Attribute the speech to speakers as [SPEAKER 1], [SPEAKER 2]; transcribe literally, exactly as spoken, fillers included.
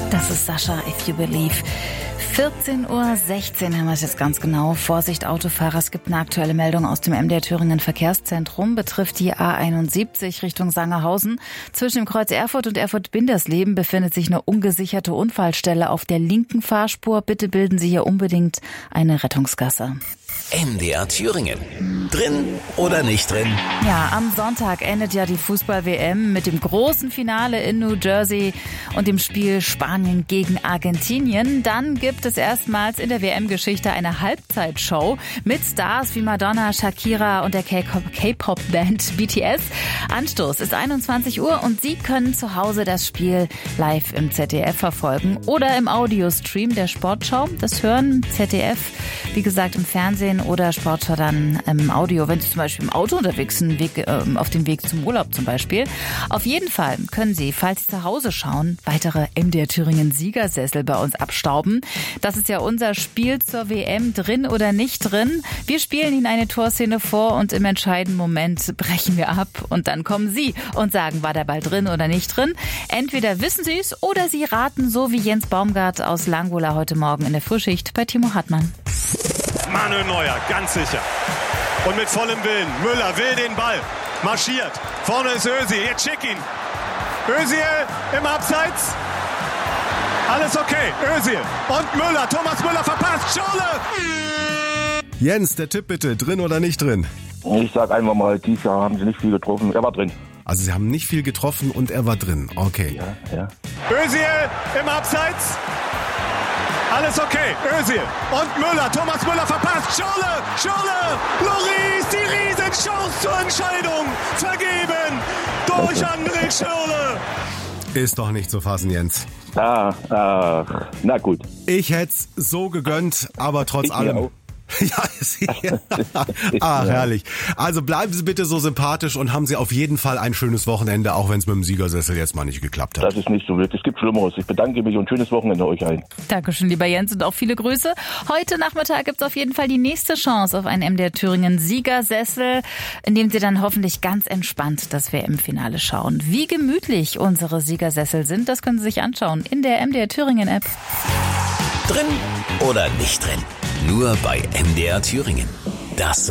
[SPEAKER 1] Das ist Sascha, If You Believe. vierzehn Uhr sechzehn haben wir es jetzt ganz genau. Vorsicht, Autofahrer, es gibt eine aktuelle Meldung aus dem M D R Thüringen Verkehrszentrum. Betrifft die A einundsiebzig Richtung Sangerhausen. Zwischen dem Kreuz Erfurt und Erfurt-Bindersleben befindet sich eine ungesicherte Unfallstelle auf der linken Fahrspur. Bitte bilden Sie hier unbedingt eine Rettungsgasse.
[SPEAKER 2] M D R Thüringen. Drin oder nicht drin?
[SPEAKER 1] Ja, am Sonntag endet ja die Fußball-W M mit dem großen Finale in New Jersey und dem Spiel Spanien gegen Argentinien. Dann gibt es erstmals in der W M-Geschichte eine Halbzeitshow mit Stars wie Madonna, Shakira und der K-Pop-Band B T S. Anstoß ist einundzwanzig Uhr und Sie können zu Hause das Spiel live im Z D F verfolgen oder im Audiostream der Sportschau. Das hören Z D F, wie gesagt, im Fernsehen oder Sportschau dann im Audio, wenn Sie zum Beispiel im Auto unterwegs sind, Weg, äh, auf dem Weg zum Urlaub zum Beispiel. Auf jeden Fall können Sie, falls Sie zu Hause schauen, weitere M D R Thüringen Siegersessel bei uns abstauben. Das ist ja unser Spiel zur W M, drin oder nicht drin. Wir spielen Ihnen eine Torszene vor und im entscheidenden Moment brechen wir ab und dann kommen Sie und sagen, war der Ball drin oder nicht drin. Entweder wissen Sie es oder Sie raten, so wie Jens Baumgart aus Langwola heute Morgen in der Frühschicht bei Timo Hartmann.
[SPEAKER 3] Manuel Neuer, ganz sicher. Und mit vollem Willen. Müller will den Ball. Marschiert. Vorne ist Özil. Jetzt schick ihn. Özil im Abseits. Alles okay. Özil. Und Müller. Thomas Müller verpasst. Schorle.
[SPEAKER 4] Jens, der Tipp bitte. Drin oder nicht drin?
[SPEAKER 5] Ich sag einfach mal, dieses Jahr haben sie nicht viel getroffen. Er war drin.
[SPEAKER 4] Also sie haben nicht viel getroffen und er war drin. Okay.
[SPEAKER 5] Ja, ja.
[SPEAKER 3] Özil im Abseits. Alles okay, Özil und Müller, Thomas Müller verpasst, Schorle, Schorle, Loris, die Riesenchance zur Entscheidung, vergeben durch André Schorle.
[SPEAKER 4] Ist doch nicht zu fassen, Jens.
[SPEAKER 5] Ah, ah, na gut.
[SPEAKER 4] Ich hätt's so gegönnt, aber trotz
[SPEAKER 5] Ich
[SPEAKER 4] allem...
[SPEAKER 5] auch.
[SPEAKER 4] Ja, Sie. Ah, herrlich. Also bleiben Sie bitte so sympathisch und haben Sie auf jeden Fall ein schönes Wochenende, auch wenn es mit dem Siegersessel jetzt mal nicht geklappt hat.
[SPEAKER 5] Das ist nicht so wild. Es gibt Schlimmeres. Ich bedanke mich und schönes Wochenende euch allen.
[SPEAKER 1] Dankeschön, lieber Jens, und auch viele Grüße. Heute Nachmittag gibt es auf jeden Fall die nächste Chance auf einen M D R Thüringen Siegersessel, in dem Sie dann hoffentlich ganz entspannt das W M-Finale schauen. Wie gemütlich unsere Siegersessel sind, das können Sie sich anschauen in der M D R Thüringen App.
[SPEAKER 2] Drin oder nicht drin? Nur bei M D R Thüringen. Das